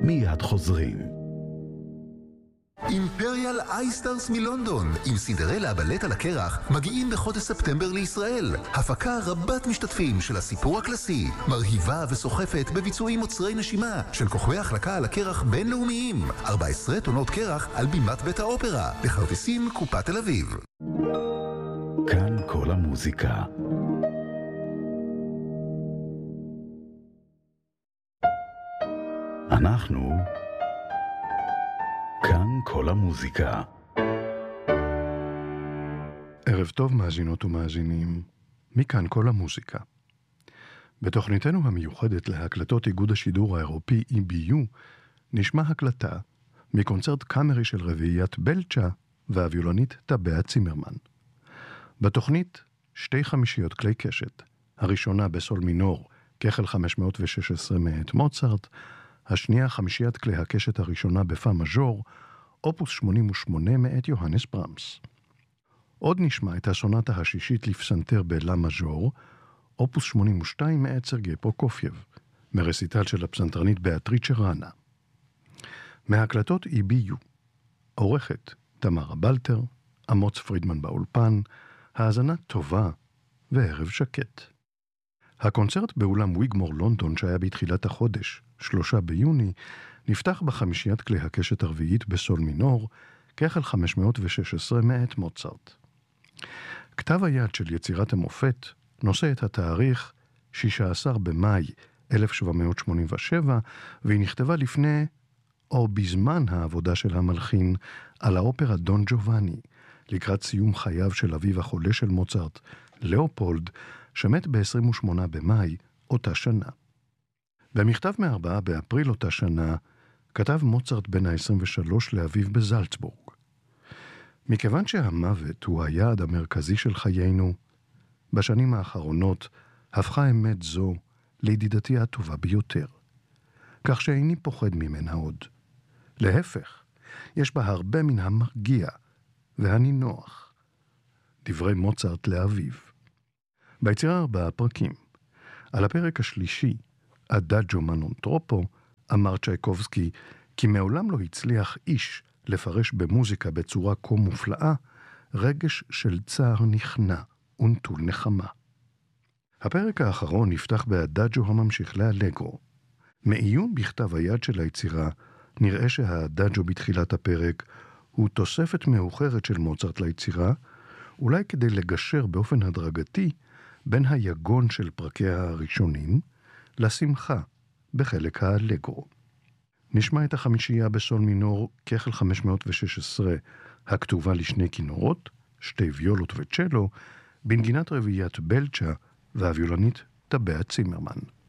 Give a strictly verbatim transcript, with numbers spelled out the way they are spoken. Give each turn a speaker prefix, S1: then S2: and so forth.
S1: מיד חוזרים.
S2: אימפריאל אייסטארס מלונדון עם סינדרלה הבלט על הקרח מגיעים בחודש ספטמבר לישראל. הפקה רבת משתתפים של הסיפור הקלאסי, מרהיבה וסוחפת בביצועים מוצרי נשימה של כוכבי החלקה על הקרח בינלאומיים. ארבע עשרה טונות קרח על בימת בית האופרה, בכרטיסים קופת תל אביב.
S1: כאן כל המוזיקה. אנחנו כאן כל המוזיקה.
S3: ערב טוב מאזינות ומאזינים, מכאן כל המוזיקה. בתוכניתנו המיוחדת להקלטות איגוד השידור האירופי אי בי יו נשמע הקלטה מקונצרט קאמרי של רביעיית בלצ'ה והוויולנית טבעה צימרמן. בתוכנית שתי חמישיות כלי קשת, הראשונה בסול מינור כחל חמש מאות ושש עשרה מאת מוצרט, השנייה חמישיית כלי הקשת הראשונה בפא מז'ור, אופוס שמונים ושמונה מאת יוהנס ברמס. עוד נשמע את הסונטה השישית לפסנתר בלה מז'ור, אופוס שמונים ושתיים מאת סרגי פרוקופייב, מרסיטל של הפסנתרנית באטריצ'ה ראנה. מהקלטות אי בי יו, עורכת תמרה בלטר, אמוץ פרידמן באולפן, האזנה טובה וערב שקט. הקונצרט באולם ויגמור לונדון שהיה בתחילת החודש, שלושה ביוני, נפתח בחמישיית כלי הקשת הרביעית בסול מינור, כחל חמש מאות ושש עשרה מאת מוצרט. כתב היד של יצירת המופת נושא את התאריך שישה עשר במאי אלף שבע מאות שמונים ושבע, והיא נכתבה לפני או בזמן העבודה של המלחין על האופרה דון ג'ובאני, לקראת סיום חייו של אביו החולה של מוצרט, לאופולד, שמת ב-עשרים ושמונה במאי אותה שנה. במכתב מארבעה באפריל אותה שנה, כתב מוצרט בן ה-עשרים ושלוש לאביו בזלצבורג. מכיוון שהמוות הוא היעד המרכזי של חיינו, בשנים האחרונות הפכה אמת זו לידידתי הטובה ביותר, כך שאיני פוחד ממנה עוד. להפך, יש בה הרבה מן המרגיע והנינוח. דברי מוצרט לאביו. ביצירה ארבעה פרקים. על הפרק השלישי, אדאג'ו מנונטרופו, אמר צ'ייקובסקי כי מעולם לא הצליח איש לפרש במוזיקה בצורה כה מופלאה רגש של צער נכנע ונטול נחמה. הפרק האחרון נפתח באדאג'ו הממשיך לאלגרו. מעיון בכתב היד של היצירה נראה שהאדאג'ו בתחילת הפרק הוא תוספת מאוחרת של מוצרט ליצירה, אולי כדי לגשר באופן הדרגתי בין היגון של פרקיה הראשונים לשמחה בחלק האלגרו. נשמע את החמישייה בסול מינור כחל חמש מאות ושש עשרה, הכתובה לשני כינורות, שתי ויולות וצ'לו, בנגינת רביעיית בלצ'ה והוויולנית טבעה צימרמן.